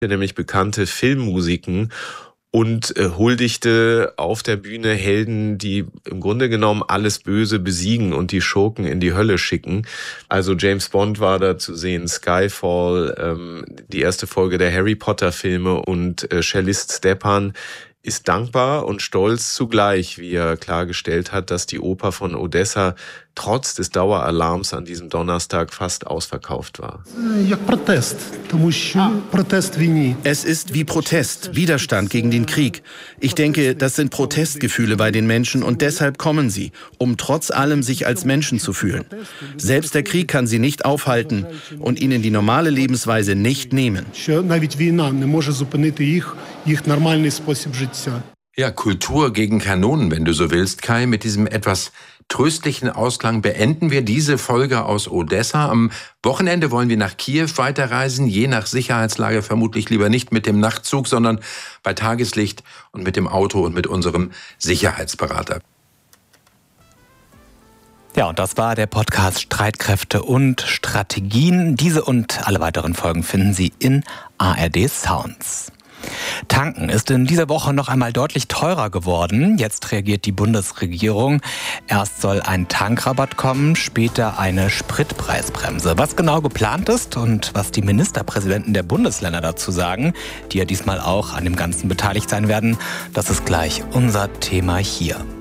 nämlich bekannte Filmmusiken und huldigte auf der Bühne Helden, die im Grunde genommen alles Böse besiegen und die Schurken in die Hölle schicken. Also James Bond war da zu sehen, Skyfall, die erste Folge der Harry Potter Filme und Cellist Stepan ist dankbar und stolz zugleich, wie er klargestellt hat, dass die Oper von Odessa trotz des Daueralarms an diesem Donnerstag fast ausverkauft war. Es ist wie Protest, Widerstand gegen den Krieg. Ich denke, das sind Protestgefühle bei den Menschen und deshalb kommen sie, um trotz allem sich als Menschen zu fühlen. Selbst der Krieg kann sie nicht aufhalten und ihnen die normale Lebensweise nicht nehmen. Ja, Kultur gegen Kanonen, wenn du so willst, Kai. Mit diesem etwas tröstlichen Ausklang beenden wir diese Folge aus Odessa. Am Wochenende wollen wir nach Kiew weiterreisen, je nach Sicherheitslage vermutlich lieber nicht mit dem Nachtzug, sondern bei Tageslicht und mit dem Auto und mit unserem Sicherheitsberater. Ja, und das war der Podcast Streitkräfte und Strategien. Diese und alle weiteren Folgen finden Sie in ARD Sounds. Tanken ist in dieser Woche noch einmal deutlich teurer geworden. Jetzt reagiert die Bundesregierung. Erst soll ein Tankrabatt kommen, später eine Spritpreisbremse. Was genau geplant ist und was die Ministerpräsidenten der Bundesländer dazu sagen, die ja diesmal auch an dem Ganzen beteiligt sein werden, das ist gleich unser Thema hier.